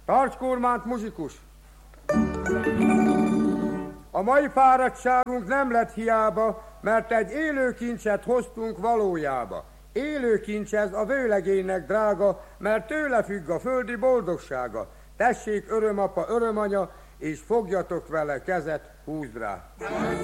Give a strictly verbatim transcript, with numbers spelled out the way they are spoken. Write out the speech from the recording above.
Tarts kormányt, muzsikus! A mai fáradtságunk nem lett hiába, mert egy élő kincset hoztunk valójába. Élő kincs ez a vőlegénynek drága, mert tőle függ a földi boldogsága. Tessék, örömapa, örömanya, és fogjatok vele kezet, húzd rá!